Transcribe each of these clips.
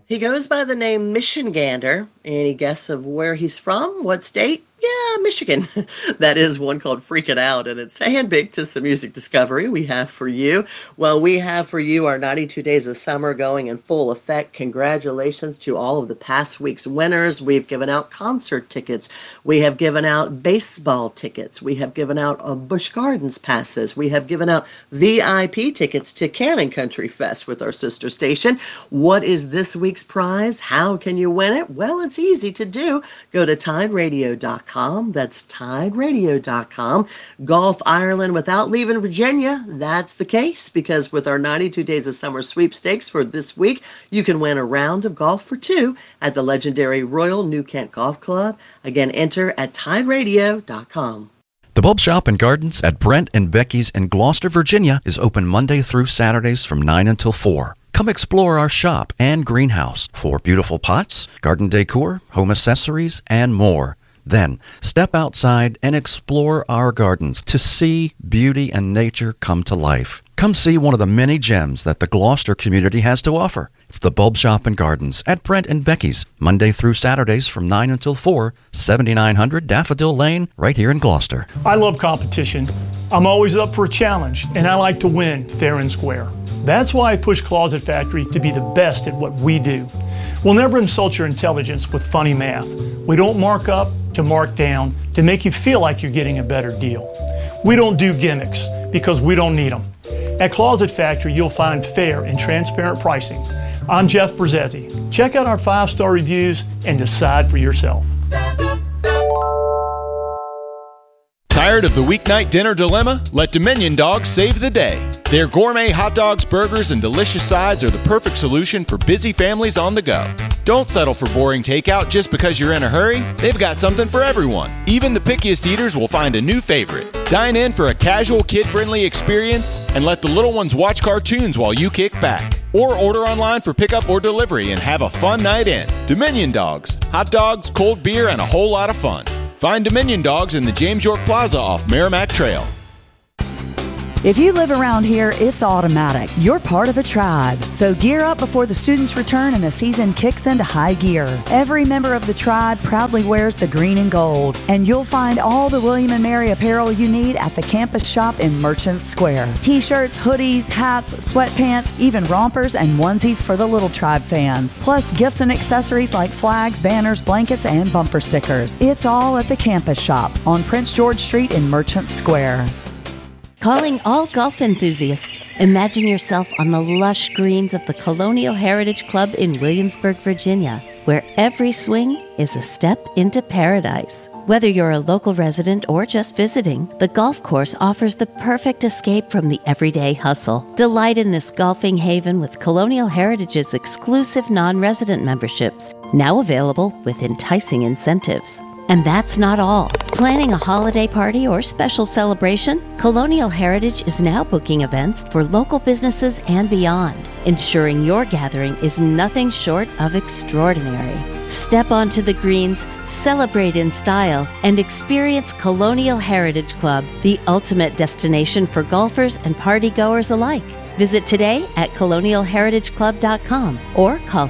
He goes by the name Michigander. Any guess of where he's from? What state? Yeah, Michigan. That is one called Freakin' Out, and it's handpicked to some music discovery we have for you. Well, we have for you our 92 Days of Summer going in full effect. Congratulations to all of the past week's winners. We've given out concert tickets. We have given out baseball tickets. We have given out Busch Gardens passes. We have given out VIP tickets to Cannon Country Fest with our sister station. What is this week's prize? How can you win it? Well, it's easy to do. Go to tideradio.com. That's tideradio.com. Golf Ireland without leaving Virginia. That's the case because with our 92 Days of Summer sweepstakes for this week, you can win a round of golf for two at the legendary Royal New Kent Golf Club. Again, enter at tideradio.com. The Bulb Shop and Gardens at Brent and Becky's in Gloucester, Virginia is open Monday through Saturdays from 9 until 4. Come explore our shop and greenhouse for beautiful pots, garden decor, home accessories, and more. Then, step outside and explore our gardens to see beauty and nature come to life. Come see one of the many gems that the Gloucester community has to offer. It's the Bulb Shop and Gardens at Brent and Becky's, Monday through Saturdays from 9 until 4, 7900 Daffodil Lane, right here in Gloucester. I love competition. I'm always up for a challenge, and I like to win fair and square. That's why I push Closet Factory to be the best at what we do. We'll never insult your intelligence with funny math. We don't mark up to mark down to make you feel like you're getting a better deal. We don't do gimmicks because we don't need them. At Closet Factory, you'll find fair and transparent pricing. I'm Jeff Brzezzi. Check out our 5-star reviews and decide for yourself. Tired of the weeknight dinner dilemma? Let Dominion Dogs save the day. Their gourmet hot dogs, burgers, and delicious sides are the perfect solution for busy families on the go. Don't settle for boring takeout just because you're in a hurry. They've got something for everyone. Even the pickiest eaters will find a new favorite. Dine in for a casual, kid-friendly experience and let the little ones watch cartoons while you kick back. Or order online for pickup or delivery and have a fun night in. Dominion Dogs. Hot dogs, cold beer, and a whole lot of fun. Find Dominion Dogs in the James York Plaza off Merrimack Trail. If you live around here, it's automatic. You're part of a tribe. So gear up before the students return and the season kicks into high gear. Every member of the tribe proudly wears the green and gold. And you'll find all the William & Mary apparel you need at the campus shop in Merchants Square. T-shirts, hoodies, hats, sweatpants, even rompers and onesies for the Little Tribe fans. Plus gifts and accessories like flags, banners, blankets, and bumper stickers. It's all at the campus shop on Prince George Street in Merchants Square. Calling all golf enthusiasts. Imagine yourself on the lush greens of the Colonial Heritage Club in Williamsburg, Virginia, where every swing is a step into paradise. Whether you're a local resident or just visiting, the golf course offers the perfect escape from the everyday hustle. Delight in this golfing haven with Colonial Heritage's exclusive non-resident memberships, now available with enticing incentives. And that's not all. Planning a holiday party or special celebration? Colonial Heritage is now booking events for local businesses and beyond, ensuring your gathering is nothing short of extraordinary. Step onto the greens, celebrate in style, and experience Colonial Heritage Club, the ultimate destination for golfers and partygoers alike. Visit today at colonialheritageclub.com or call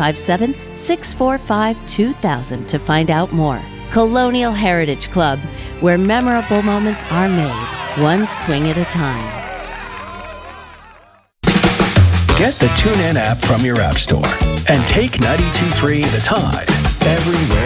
757-645-2000 to find out more. Colonial Heritage Club, where memorable moments are made, one swing at a time. Get the TuneIn app from your app store and take 92.3 The Tide everywhere